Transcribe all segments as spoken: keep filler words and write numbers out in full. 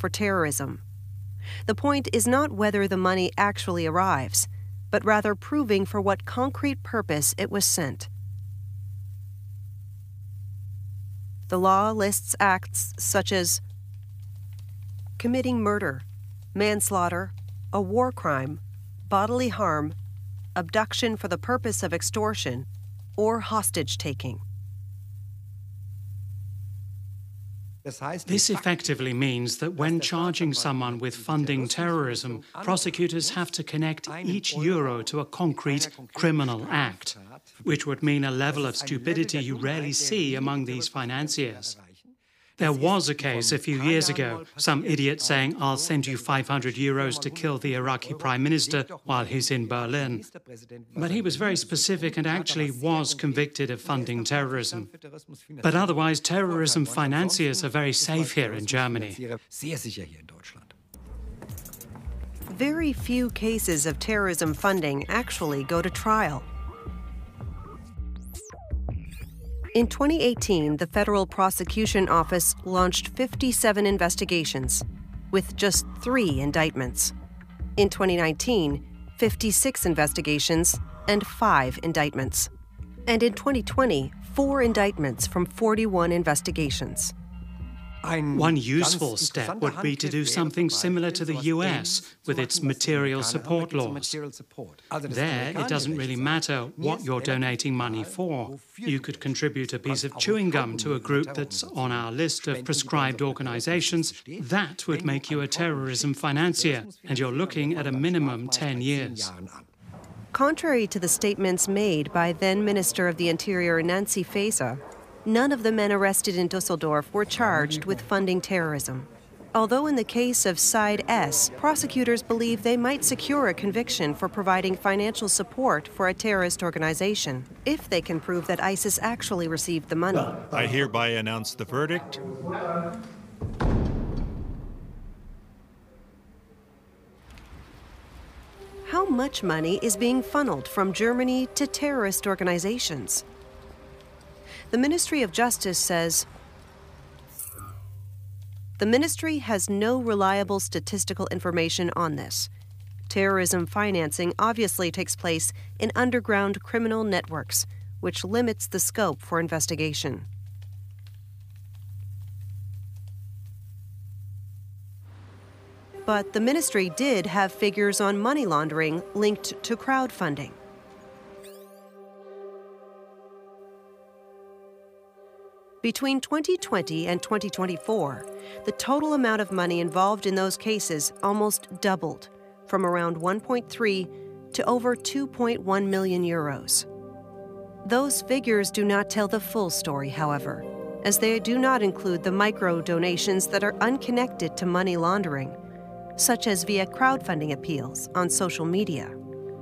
for terrorism. The point is not whether the money actually arrives, but rather proving for what concrete purpose it was sent. The law lists acts such as committing murder, manslaughter, a war crime, bodily harm, abduction for the purpose of extortion, or hostage-taking. This effectively means that when charging someone with funding terrorism, prosecutors have to connect each euro to a concrete criminal act, which would mean a level of stupidity you rarely see among these financiers. There was a case a few years ago, some idiot saying, "I'll send you five hundred euros to kill the Iraqi Prime Minister while he's in Berlin." But he was very specific and actually was convicted of funding terrorism. But otherwise, terrorism financiers are very safe here in Germany. Very few cases of terrorism funding actually go to trial. In twenty eighteen, the Federal Prosecution Office launched fifty-seven investigations, with just three indictments. In twenty nineteen, fifty-six investigations and five indictments. And in twenty twenty, four indictments from forty-one investigations. One useful step would be to do something similar to the U S with its material support laws. There, it doesn't really matter what you're donating money for. You could contribute a piece of chewing gum to a group that's on our list of proscribed organizations. That would make you a terrorism financier, and you're looking at a minimum ten years. Contrary to the statements made by then Minister of the Interior Nancy Faeser, none of the men arrested in Düsseldorf were charged with funding terrorism. Although in the case of Side S, prosecutors believe they might secure a conviction for providing financial support for a terrorist organization, if they can prove that ISIS actually received the money. I hereby announce the verdict. How much money is being funneled from Germany to terrorist organizations? The Ministry of Justice says, the ministry has no reliable statistical information on this. Terrorism financing obviously takes place in underground criminal networks, which limits the scope for investigation. But the ministry did have figures on money laundering linked to crowdfunding. Between twenty twenty and twenty twenty-four, the total amount of money involved in those cases almost doubled, from around one point three to over two point one million euros. Those figures do not tell the full story, however, as they do not include the micro-donations that are unconnected to money laundering, such as via crowdfunding appeals on social media.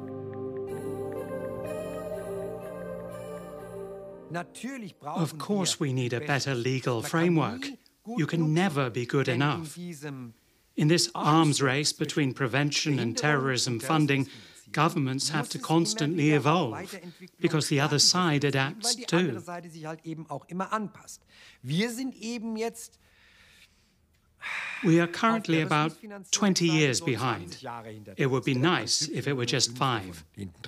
Of course we need a better legal framework. You can never be good enough. In this arms race between prevention and terrorism funding, governments have to constantly evolve, because the other side adapts too. We are currently about twenty years behind. It would be nice if it were just five.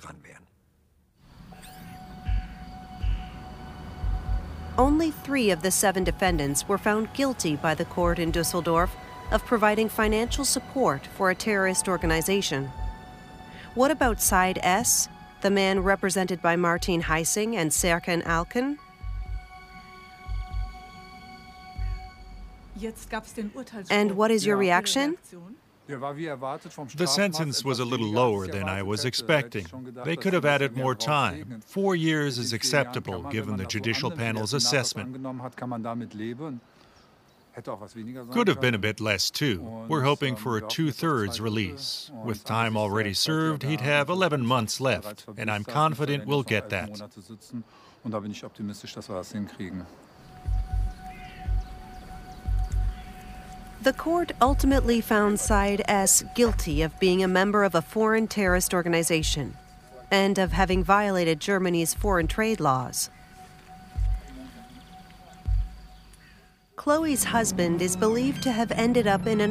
Only three of the seven defendants were found guilty by the court in Düsseldorf of providing financial support for a terrorist organization. What about Side S, the man represented by Martin Heising and Serkan Alkan? And what is your reaction? The sentence was a little lower than I was expecting. They could have added more time. Four years is acceptable, given the judicial panel's assessment. Could have been a bit less, too. We're hoping for a two-thirds release. With time already served, he'd have eleven months left, and I'm confident we'll get that. The court ultimately found Side S guilty of being a member of a foreign terrorist organization and of having violated Germany's foreign trade laws. Chloe's husband is believed to have ended up in an